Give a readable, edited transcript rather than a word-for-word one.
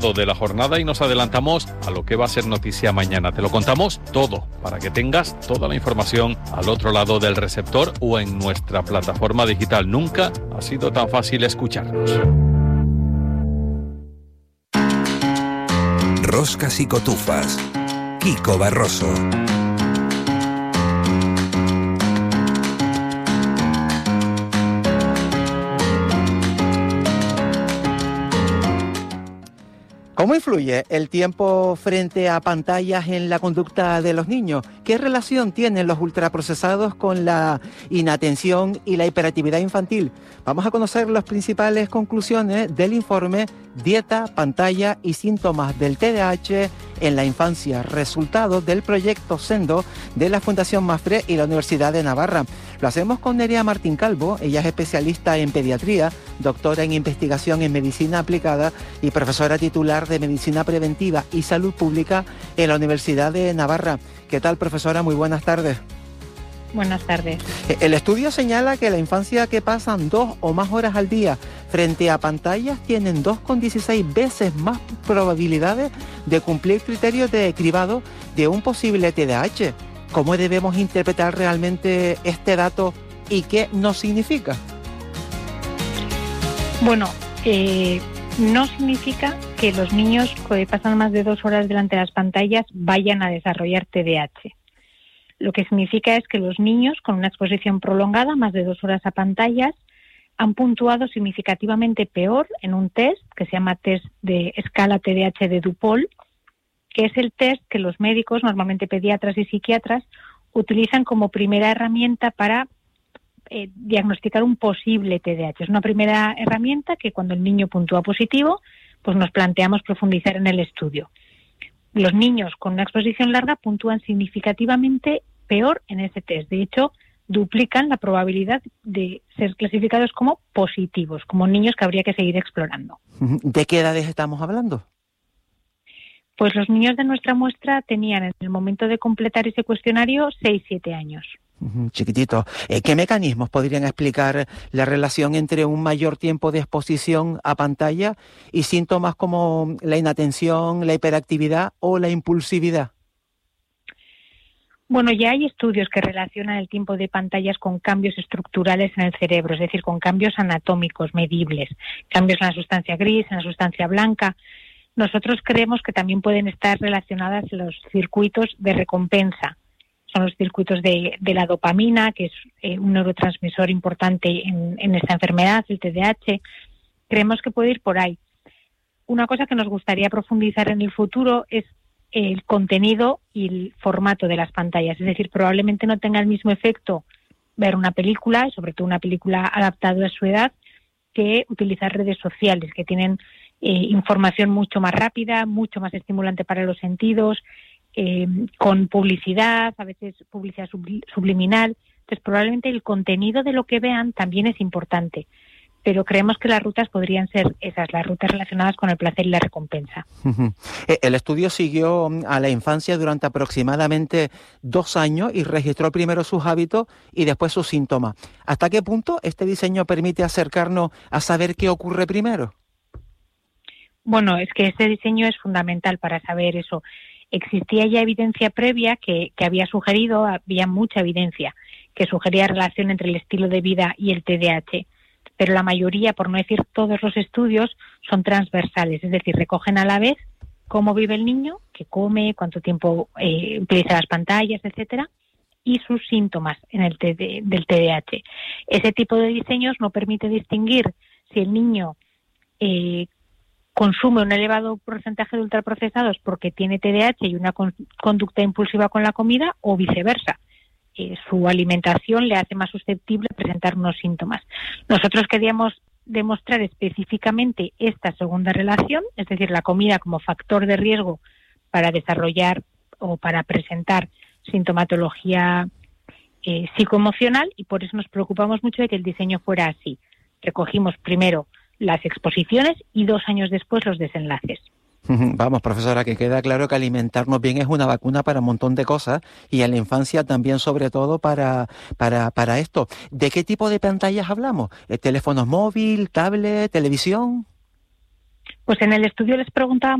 de la jornada y nos adelantamos a lo que va a ser noticia mañana. Te lo contamos todo para que tengas toda la información al otro lado del receptor o en nuestra plataforma digital. Nunca ha sido tan fácil escucharnos. Roscas y cotufas. Kiko Barroso. ¿Cómo influye el tiempo frente a pantallas en la conducta de los niños? ¿Qué relación tienen los ultraprocesados con la inatención y la hiperactividad infantil? Vamos a conocer las principales conclusiones del informe Dieta, Pantalla y Síntomas del TDAH en la Infancia, resultado del proyecto Sendo de la Fundación Mafre y la Universidad de Navarra. Lo hacemos con Nerea Martín Calvo. Ella es especialista en pediatría, doctora en investigación en medicina aplicada y profesora titular de medicina preventiva y salud pública en la Universidad de Navarra. ¿Qué tal, profesora? Muy buenas tardes. Buenas tardes. El estudio señala que la infancia que pasan 2 o más horas al día frente a pantallas tienen 2,16 veces más probabilidades de cumplir criterios de cribado de un posible TDAH. ¿Cómo debemos interpretar realmente este dato y qué nos significa? Bueno, no significa que los niños que pasan más de 2 horas delante de las pantallas vayan a desarrollar TDAH. Lo que significa es que los niños con una exposición prolongada, más de 2 horas a pantallas, han puntuado significativamente peor en un test que se llama test de escala TDAH de Dupol, que es el test que los médicos, normalmente pediatras y psiquiatras, utilizan como primera herramienta para diagnosticar un posible TDAH. Es una primera herramienta que cuando el niño puntúa positivo, pues nos planteamos profundizar en el estudio. Los niños con una exposición larga puntúan significativamente peor en ese test. De hecho, duplican la probabilidad de ser clasificados como positivos, como niños que habría que seguir explorando. ¿De qué edades estamos hablando? Pues los niños de nuestra muestra tenían en el momento de completar ese cuestionario 6-7 años. Chiquitito. ¿Qué mecanismos podrían explicar la relación entre un mayor tiempo de exposición a pantalla y síntomas como la inatención, la hiperactividad o la impulsividad? Bueno, ya hay estudios que relacionan el tiempo de pantallas con cambios estructurales en el cerebro, es decir, con cambios anatómicos medibles, cambios en la sustancia gris, en la sustancia blanca. Nosotros creemos que también pueden estar relacionadas los circuitos de recompensa. Son los circuitos de la dopamina, que es un neurotransmisor importante en esta enfermedad, el TDAH. Creemos que puede ir por ahí. Una cosa que nos gustaría profundizar en el futuro es el contenido y el formato de las pantallas. Es decir, probablemente no tenga el mismo efecto ver una película, sobre todo una película adaptada a su edad, que utilizar redes sociales, que tienen información mucho más rápida, mucho más estimulante para los sentidos, con publicidad, a veces publicidad subliminal. Entonces, probablemente el contenido de lo que vean también es importante, pero creemos que las rutas podrían ser esas, las rutas relacionadas con el placer y la recompensa. El estudio siguió a la infancia durante aproximadamente 2 años y registró primero sus hábitos y después sus síntomas. ¿Hasta qué punto este diseño permite acercarnos a saber qué ocurre primero? Bueno, es que este diseño es fundamental para saber eso. Existía ya evidencia previa que había mucha evidencia que sugería relación entre el estilo de vida y el TDAH, pero la mayoría, por no decir todos los estudios, son transversales, es decir, recogen a la vez cómo vive el niño, qué come, cuánto tiempo utiliza las pantallas, etcétera, y sus síntomas del TDAH. Ese tipo de diseños no permite distinguir si el niño consume un elevado porcentaje de ultraprocesados porque tiene TDAH y una conducta impulsiva con la comida o viceversa. Su alimentación le hace más susceptible a presentar unos síntomas. Nosotros queríamos demostrar específicamente esta segunda relación, es decir, la comida como factor de riesgo para desarrollar o para presentar sintomatología psicoemocional, y por eso nos preocupamos mucho de que el diseño fuera así. Recogimos primero las exposiciones y 2 años después los desenlaces. Vamos, profesora, que queda claro que alimentarnos bien es una vacuna para un montón de cosas y en la infancia también, sobre todo, para esto. ¿De qué tipo de pantallas hablamos? ¿Teléfonos móvil, tablet, televisión? Pues en el estudio les preguntábamos